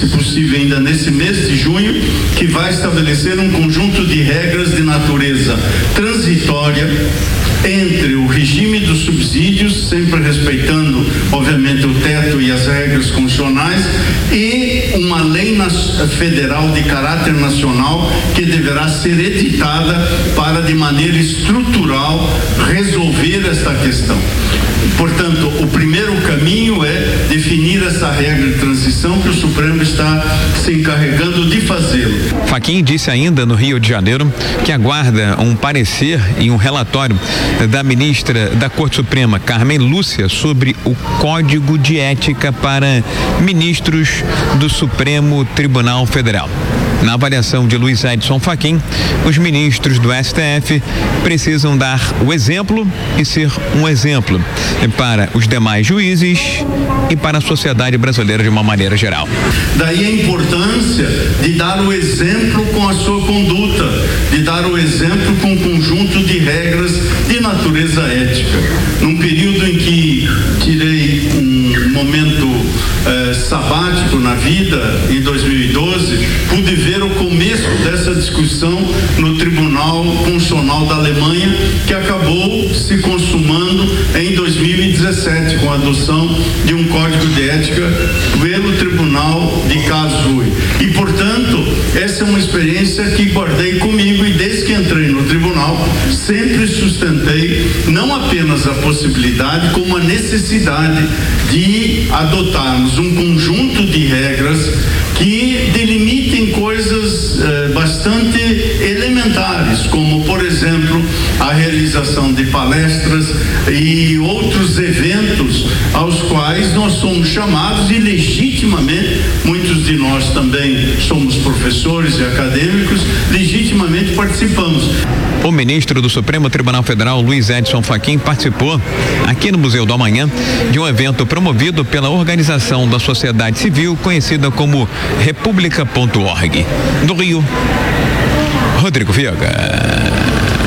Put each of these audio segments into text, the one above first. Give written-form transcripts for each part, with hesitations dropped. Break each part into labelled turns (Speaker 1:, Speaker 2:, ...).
Speaker 1: se possível ainda nesse mês de junho, que vai estabelecer um conjunto de regras de natureza transitória entre o regime dos subsídios, sempre respeitando, obviamente, o teto e as regras constitucionais, e uma lei federal de caráter nacional que deverá ser editada para, de maneira estrutural, resolver esta questão. Portanto, o primeiro caminho é definir essa regra de transição que o Supremo está se encarregando de fazê-lo.
Speaker 2: Fachin disse ainda no Rio de Janeiro que aguarda um parecer e um relatório da ministra da Corte Suprema, Carmen Lúcia, sobre o Código de Ética para ministros do Supremo Tribunal Federal. Na avaliação de Luiz Edson Fachin, os ministros do STF precisam dar o exemplo e ser um exemplo para os demais juízes e para a sociedade brasileira de uma maneira geral.
Speaker 1: Daí a importância de dar o exemplo com a sua conduta, de dar o exemplo com um conjunto de regras de natureza ética. Num período em que tirei um momento sabático na vida, em 2012, pude ver o começo dessa discussão no Tribunal Constitucional da Alemanha, que acabou se consumando em 2017 com a adoção de um Código de Ética pelo Tribunal de Karlsruhe. E, portanto, essa é uma experiência que guardei comigo e desde que entrei no tribunal sempre sustentei não apenas a possibilidade, como a necessidade de adotarmos um conjunto de regras que delimitem coisas bastante elementares, como, por exemplo, a realização de palestras e outros eventos aos quais nós somos chamados e legitimamente, muitos de nós também somos professores e acadêmicos, legitimamente participamos.
Speaker 2: O ministro do Supremo Tribunal Federal, Luiz Edson Fachin, participou aqui no Museu do Amanhã de um evento promovido pela organização da sociedade civil conhecida como República.org. Do Rio, Rodrigo Viega.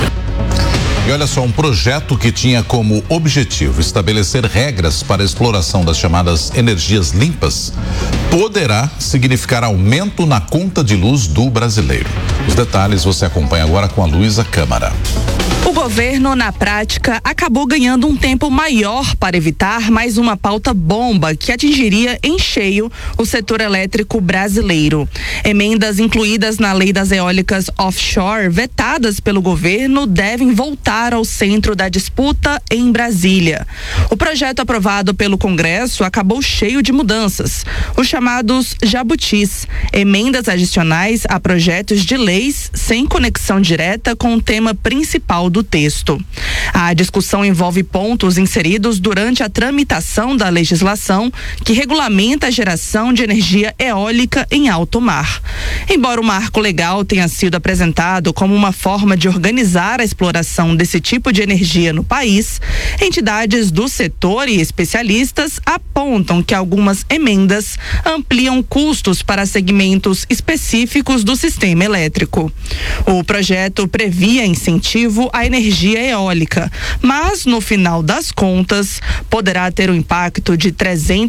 Speaker 3: E olha só, um projeto que tinha como objetivo estabelecer regras para a exploração das chamadas energias limpas poderá significar aumento na conta de luz do brasileiro. Os detalhes você acompanha agora com a Luísa Câmara.
Speaker 4: O governo, na prática, acabou ganhando um tempo maior para evitar mais uma pauta bomba que atingiria em cheio o setor elétrico brasileiro. Emendas incluídas na lei das eólicas offshore, vetadas pelo governo, devem voltar ao centro da disputa em Brasília. O projeto aprovado pelo Congresso acabou cheio de mudanças, os chamados jabutis, emendas adicionais a projetos de leis sem conexão direta com o tema principal do texto. A discussão envolve pontos inseridos durante a tramitação da legislação que regulamenta a geração de energia eólica em alto mar. Embora o marco legal tenha sido apresentado como uma forma de organizar a exploração desse tipo de energia no país, entidades do setor e especialistas apontam que algumas emendas ampliam custos para segmentos específicos do sistema elétrico. O projeto previa incentivo à energia eólica, mas no final das contas poderá ter um impacto de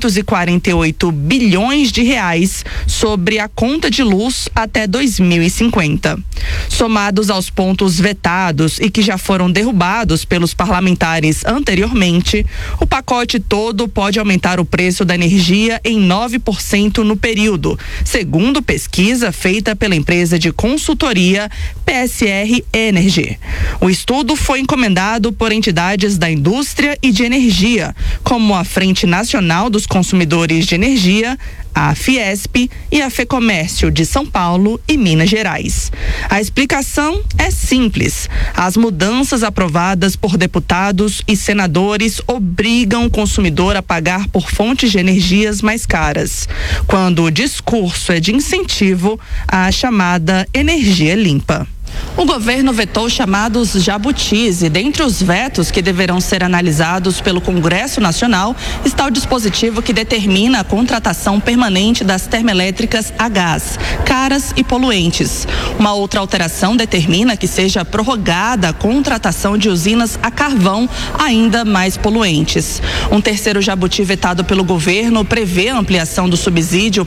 Speaker 4: 348 bilhões de reais sobre a conta de luz até 2050. Somados aos pontos vetados e que já foram derrubados pelos parlamentares anteriormente, o pacote todo pode aumentar o preço da energia em 9% no período, segundo pesquisa feita pela empresa de consultoria PSR Energy. O estudo foi encomendado por entidades da indústria e de energia, como a Frente Nacional dos Consumidores de Energia, a Fiesp e a FEComércio de São Paulo e Minas Gerais. A explicação é simples. As mudanças aprovadas por deputados e senadores obrigam o consumidor a pagar por fontes de energias mais caras, quando o discurso é de incentivo à chamada energia limpa. O governo vetou chamados jabutis e dentre os vetos que deverão ser analisados pelo Congresso Nacional está o dispositivo que determina a contratação permanente das termoelétricas a gás, caras e poluentes. Uma outra alteração determina que seja prorrogada a contratação de usinas a carvão ainda mais poluentes. Um terceiro jabuti vetado pelo governo prevê a ampliação do subsídio